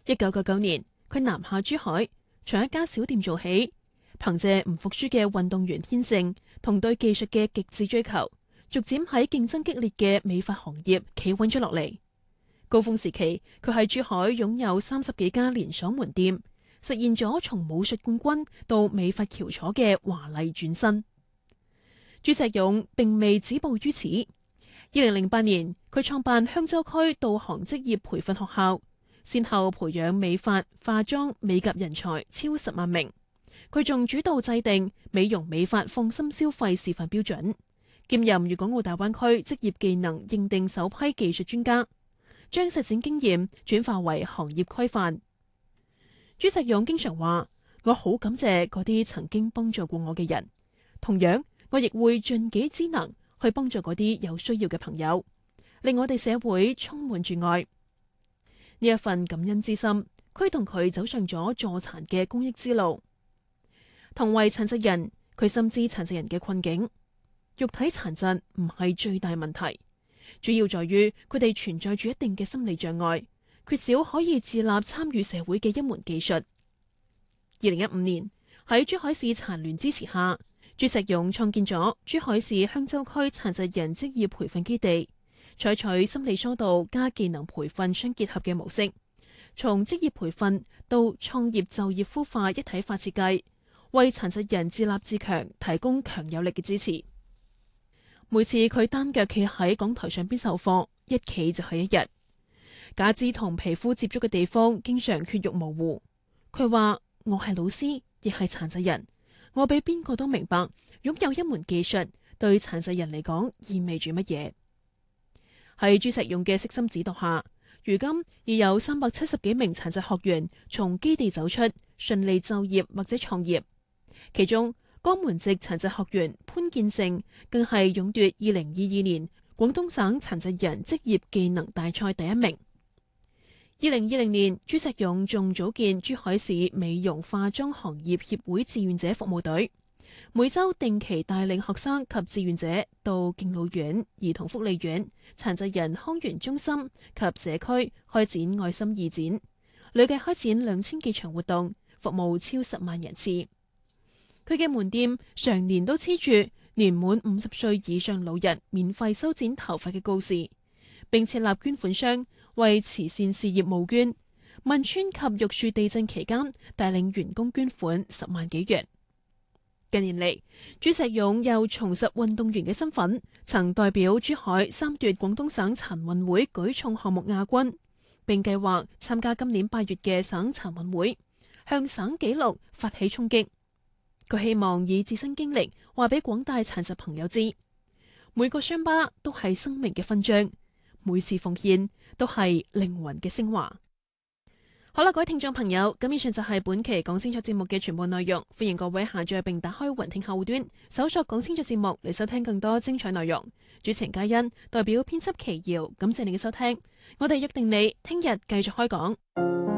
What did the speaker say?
1999年，佢南下珠海，從一家小店做起，憑借唔服輸嘅運動員天性同對技術嘅極致追求，逐漸喺競爭激烈嘅美髮行業企穩咗落嚟。高峰時期，佢喺珠海擁有30幾家連鎖門店，實現咗從武術冠軍到美髮翹楚嘅華麗轉身。朱錫勇並未止步於此。2008年，佢創辦香洲區導航職業培訓學校，先後培養美髮、化妝、美甲人才超10萬名。佢仲主導制定美容美髮放心消費示範標準，兼任粵港澳大灣區職業技能認定首批技術專家，將實踐經驗轉化為行業規範。朱錫勇經常話：我好感謝嗰啲曾經幫助過我嘅人，同樣我亦會盡己之能去幫助嗰啲有需要嘅朋友，令我哋社會充滿住愛。呢一份感恩之心，驅動佢走上咗助殘嘅公益之路。同為殘疾人，佢深知殘疾人嘅困境。肉體殘疾唔係最大問題，主要在於佢哋存在住一定嘅心理障礙，缺少可以自立參與社會嘅一門技術。2015年，喺珠海市殘聯支持下，朱錫勇創建咗珠海市香洲區殘疾人職業培訓基地，採取心理疏導加技能培訓相結合嘅模式，從職業培訓到創業就業孵化一體化設計，為殘疾人自立自強提供強有力嘅支持。每次佢單腳企喺講台上邊授課，一企就係一日。假肢同皮膚接觸嘅地方經常血肉模糊。佢話：我係老師，亦係殘疾人，我比邊個都明白擁有一門技術對殘疾人嚟講意味住乜嘢。喺朱錫勇嘅悉心指導下，如今已有370幾名殘疾學員從基地走出，順利就業或者創業。其中，江門籍殘疾學員潘建成更係勇奪2022年廣東省殘疾人職業技能大賽第1名。2020年，朱錫勇仲組建珠海市美容化妝行業協會志願者服務隊，每周定期帶領學生及志願者到敬老院、兒童福利院、殘疾人康源中心及社區開展愛心義展，累計開展2000幾場活動，服務超10萬人次。佢嘅門店常年都黐住年滿50歲以上老人免費修剪頭髮嘅告示，並設立捐款箱為慈善事業募捐。汶川及玉樹地震期間，帶領員工捐款10萬幾元。近年嚟，朱錫勇又重拾運動員嘅身份，曾代表珠海3奪廣東省殘運會舉重項目亞軍，並計劃參加今年8月嘅省殘運會，向省紀錄發起衝擊。佢希望以自身經歷話俾廣大殘疾朋友知，每個傷疤都係生命嘅勳章，每次奉獻都係靈魂嘅升華。好啦，各位聽眾朋友，咁以上就係本期講清楚節目嘅全部內容。歡迎各位下載並打開雲聽客戶端，搜索講清楚節目嚟收聽更多精彩內容。主持人嘉欣代表編輯奇瑤，感謝你嘅收聽。我哋約定你聽日繼續開講。